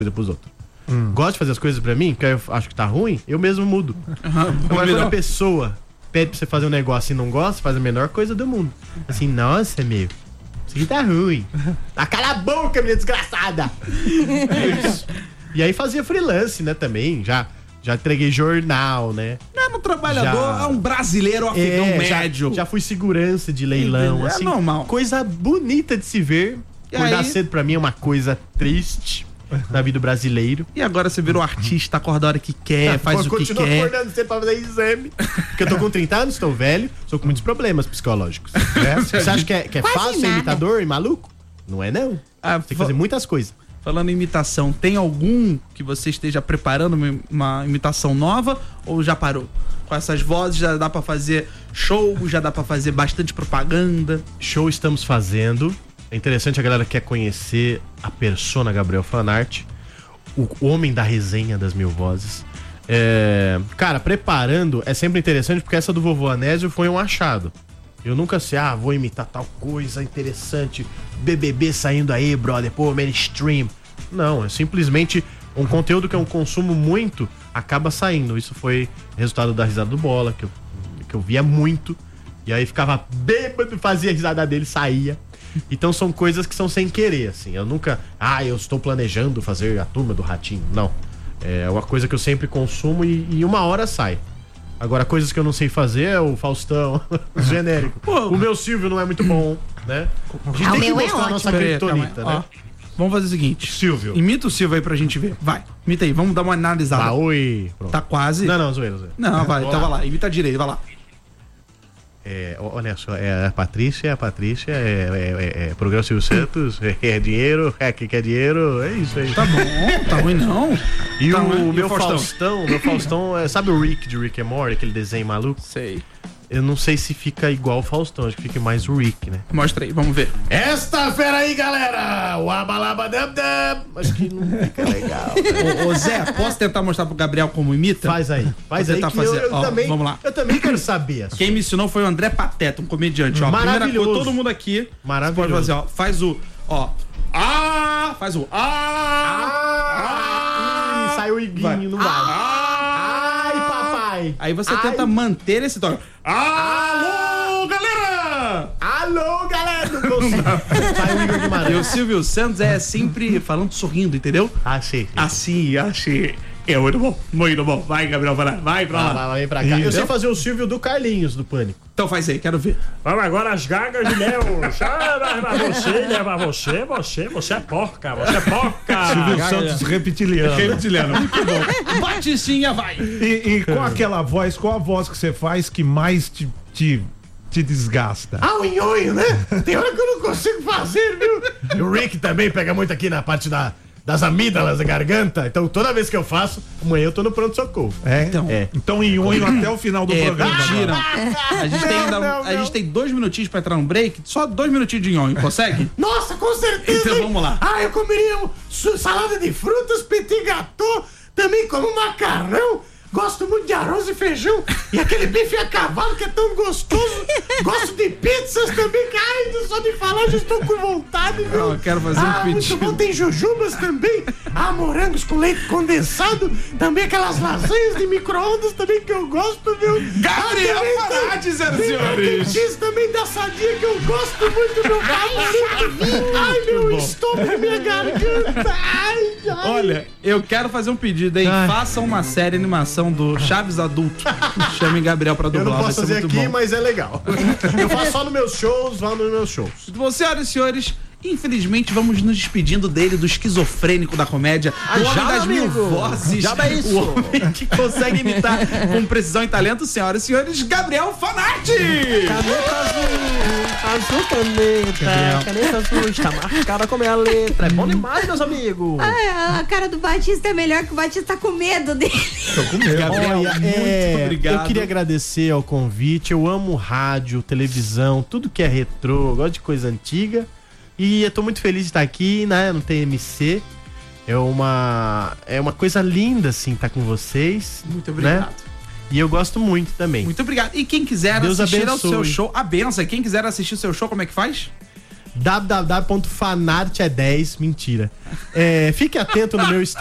coisa pros outros. Gosto de fazer as coisas pra mim, que eu acho que tá ruim, eu mesmo mudo. Quando a pessoa pede pra você fazer um negócio e não gosta, faz a menor coisa do mundo. Assim, nossa, meu, isso aqui tá ruim. Cala a boca, minha desgraçada! É isso. E aí fazia freelance, né, também, já entreguei jornal, né? É um trabalhador, é um brasileiro afegão médio. Já fui segurança de leilão, assim. É normal. Coisa bonita de se ver. Acordar cedo pra mim é uma coisa triste na vida do brasileiro. E agora você virou artista, acorda a hora que quer, faz o que quer. Continua acordando cedo pra fazer exame. Porque eu tô com 30 anos, estou velho, sou com muitos problemas psicológicos. Você acha que é fácil ser imitador e maluco? Não é, não. Tem que fazer muitas coisas. Falando em imitação, tem algum que você esteja preparando uma imitação nova ou já parou? Com essas vozes já dá pra fazer show, já dá pra fazer bastante propaganda? Show estamos fazendo. É interessante, a galera quer conhecer a persona Gabriel Fanart, o homem da resenha das 1000 vozes. Cara, preparando é sempre interessante, porque essa do Vovô Anésio foi um achado. Eu nunca sei, vou imitar tal coisa interessante, BBB saindo aí, brother, pô, mainstream. Não, é simplesmente um conteúdo que eu consumo muito, acaba saindo. Isso foi resultado da risada do Bola, que eu via muito, e aí ficava bêbado, fazia a risada dele, saía. Então são coisas que são sem querer, assim. Eu nunca, eu estou planejando fazer a Turma do Ratinho. Não, é uma coisa que eu sempre consumo e uma hora sai. Agora, coisas que eu não sei fazer é o Faustão, o genérico. O meu Silvio não é muito bom, né? A gente tem que mostrar a nossa criptonita, né? Vamos fazer o seguinte. Silvio. Imita o Silvio aí pra gente ver. Vai, imita aí, vamos dar uma analisada. Oi. Pronto. Tá quase. Não, zoeira. Não, vai, então vai lá, imita direito, vai lá. Olha só, a Patrícia, programa Silvio Santos, dinheiro, quer dinheiro, é isso aí. Tá bom, tá ruim não. E tá o meu Faustão, sabe o Rick de Rick and Morty, aquele desenho maluco? Sei. Eu não sei se fica igual o Faustão, acho que fica mais o Rick, né? Mostra aí, vamos ver. Esta fera aí, galera! O abalabadabdab! Acho que não fica legal. Ô Zé, posso tentar mostrar pro Gabriel como imita? Faz aí que fazer. também, vamos lá. Eu também quero saber. Quem me ensinou foi o André Pateta, um comediante. Ó, primeira coisa, todo mundo aqui. Maravilhoso. Pode fazer, ó. Faz o, ó. Faz o sai o iguinho, não vai. Ai, papai. Aí você tenta manter esse toque. Alô, galera! Alô, galera! Não consigo. Sai o Igor Guimarães. E o Silvio Santos é sempre falando, sorrindo, entendeu? Achei. Assim. É muito bom. Vai, Gabriel, vai pra lá. Vai pra cá. Eu sei fazer o Silvio do Carlinhos, do Pânico. Então faz aí, quero ver. Vamos agora as gagas de mel. Você é porca. Silvio Santos reptiliano. Muito bom. Batistinha, vai. E qual aquela voz, qual a voz que você faz que mais te desgasta? O nhonho, né? Tem hora que eu não consigo fazer, viu? E o Rick também pega muito aqui na parte das amígdalas da garganta. Então toda vez que eu faço, amanhã eu tô no pronto-socorro. Então nhonho até o final do programa. Mentira. A gente tem 2 minutinhos pra entrar no break. Só 2 minutinhos de nhonho, consegue? Nossa, com certeza. Então vamos lá. Eu comeria salada de frutas, petit gâteau, também como macarrão. Gosto muito de arroz e feijão. E aquele bife a cavalo que é tão gostoso. Gosto de pizzas também. Só de falar já estou com vontade, viu? Eu quero fazer um pedido. Muito bom, tem jujubas também. Morangos com leite condensado. Também aquelas lasanhas de micro-ondas também que eu gosto, viu? Gabriel Fanart, senhoras e senhores. Tem também da Sadia que eu gosto muito, meu favorito. Meu estômago, minha garganta. Olha, eu quero fazer um pedido, hein? Faça uma série animação do Chaves Adulto. Chame Gabriel pra dublar. Eu não posso fazer aqui, mas é legal. Eu faço só nos meus shows, Bom, senhoras e senhores, infelizmente vamos nos despedindo dele, do esquizofrênico da comédia, do homem das 1000 vozes, o homem que consegue imitar com precisão e talento, senhoras e senhores, Gabriel Fanart! Azul caneta azul, está marcada como é a letra. É bom demais, meus amigos. A cara do Batista é melhor que o Batista tá com medo dele. Tô com medo. Gabriel, muito obrigado. Eu queria agradecer ao convite. Eu amo rádio, televisão, tudo que é retrô, eu gosto de coisa antiga. E eu tô muito feliz de estar aqui, né, no TMC. É uma coisa linda, assim, estar com vocês. Muito obrigado. Né? E eu gosto muito também. Muito obrigado. E quem quiser Deus assistir abençoe. ao seu show, a benção. Quem quiser assistir o seu show, como é que faz? www.fanart é 10, mentira. Fique atento no meu